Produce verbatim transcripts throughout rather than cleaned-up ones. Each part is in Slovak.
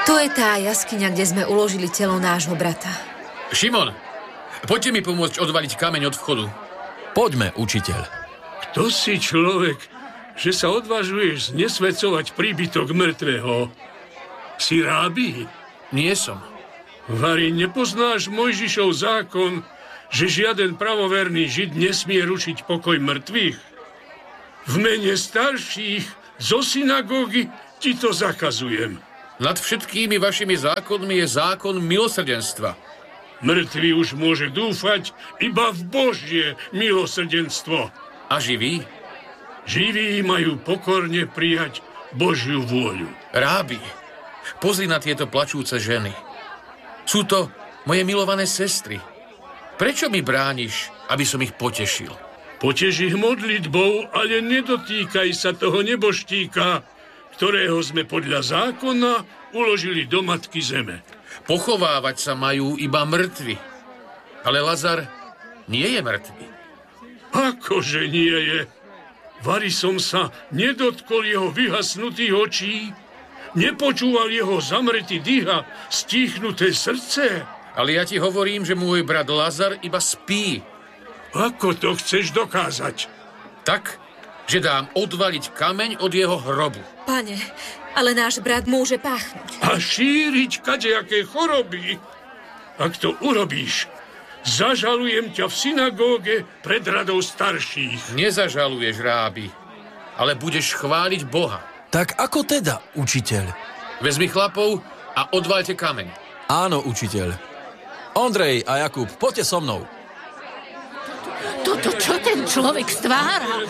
To je tá jaskyňa, kde sme uložili telo nášho brata. Šimon, poďte mi pomôcť odvaliť kameň od vchodu. Poďme, učiteľ. Kto si človek, že sa odvážuješ znesvecovať príbytok mŕtvého? Si rábi? Nie som. Vari, nepoznáš Mojžišov zákon, že žiaden pravoverný Žid nesmie rušiť pokoj mŕtvych? V mene starších zo synagógy ti to zakazujem. Nad všetkými vašimi zákonmi je zákon milosrdenstva. Mŕtvy už môže dúfať iba v Božie milosrdenstvo. A živí? Živí majú pokorne prijať Božiu vôľu. Rábi, pozri na tieto plačúce ženy. Sú to moje milované sestry. Prečo mi brániš, aby som ich potešil? Poteš ich modlitbou, ale nedotýkaj sa toho neboštíka, ktorého sme podľa zákona uložili do matky zeme. Pochovávať sa majú iba mŕtvi. Ale Lazar nie je mŕtvy. Akože nie je? Vari som sa nedotkol jeho vyhasnutých očí, nepočúval jeho zamretý dýcha, stíchnuté srdce. Ale ja ti hovorím, že môj brat Lazar iba spí. Ako to chceš dokázať? Tak, že dám odvaliť kameň od jeho hrobu. Pane, ale náš brat môže páchnuť. A šíriť kadejaké choroby. Ak to urobíš, zažalujem ťa v synagóge pred radou starších. Nezažaluješ, Rábi, ale budeš chváliť Boha. Tak ako teda, učiteľ? Vezmi chlapov a odvaľte kameň. Áno, učiteľ. Ondrej a Jakub, poďte so mnou. Toto, čo ten človek stvára?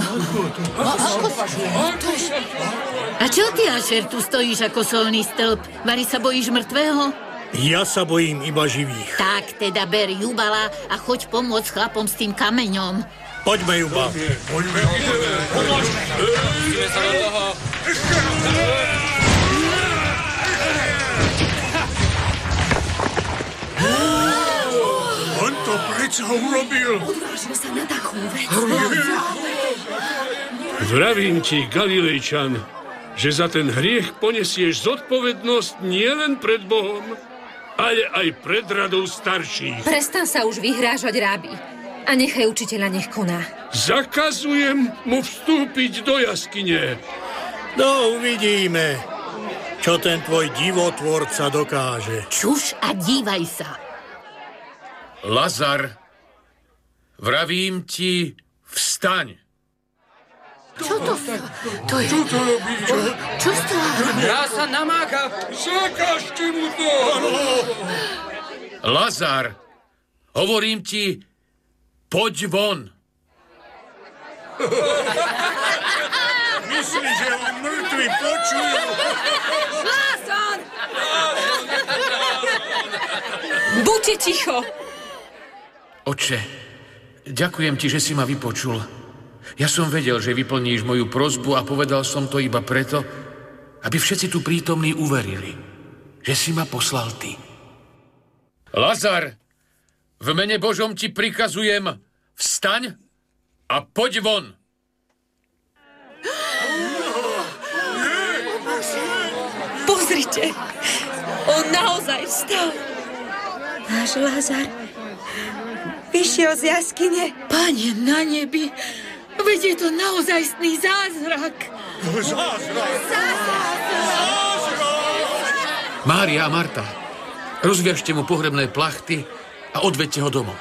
A čo ty, Ašer, tu stojíš ako solný stĺp? Vari sa bojíš mŕtvého? Ja sa bojím iba živých. Tak teda ber Jubala a choď pomôcť chlapom s tým kameňom. Poďme, Juba. Poďme, ideme. Pomôžme. Ideme sa do toho. On to prečo urobil? Odvážil sa na takú vec. Vravím ti, Galilejčan, že za ten hriech ponesieš zodpovednosť nielen pred Bohom, ale aj pred radou starších. Prestan sa už vyhrážať, Rábi. A nechaj učiteľa, nech koná. Zakazujem mu vstúpiť do jaskyne. No, uvidíme, čo ten tvoj divotvorca dokáže. Čuš a dívaj sa. Lazar, vravím ti, vstaň. Čo to sa? To je... Čo to robíš? Čo stvára? Ja sa namáka. Zakažte mu to! Lazar, hovorím ti, poď von. Myslíš, že ho mŕtvi počujú? Lázar! Buďte ticho! Oče, ďakujem ti, že si ma vypočul. Ja som vedel, že vyplníš moju prosbu a povedal som to iba preto, aby všetci tu prítomní uverili, že si ma poslal ty. Lazar, v mene Božom ti prikazujem, vstaň a poď von. Pozrite, on naozaj vstal. Náš Lázar vyšiel z jaskyne. Pane na nebi, veď je to naozajstný zázrak. Zázrak! Mária a Marta, rozviažte mu pohrebné plachty a odvedte ho domov.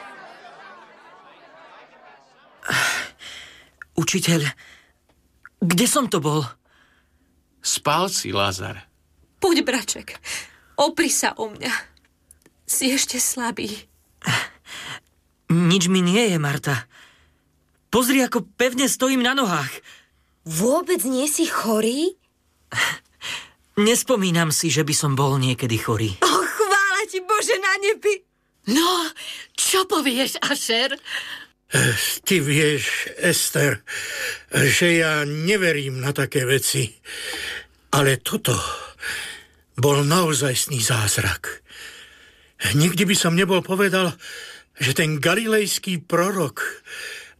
Učiteľ, kde som to bol? Spal si, Lázar. Poď, braček, opri sa o mňa. Si ešte slabý. Nič mi nie je, Marta. Pozri, ako pevne stojím na nohách. Vôbec nie si chorý? Nespomínam si, že by som bol niekedy chorý. O, chvála ti, Bože, na nebi! No, čo povieš, Ašer? Ty vieš, Ester, že ja neverím na také veci. Ale toto bol naozajstný zázrak. Nikdy by som nebol povedal, že ten galilejský prorok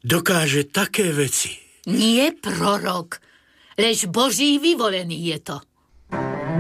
dokáže také veci. Nie prorok, lež Boží vyvolený je to.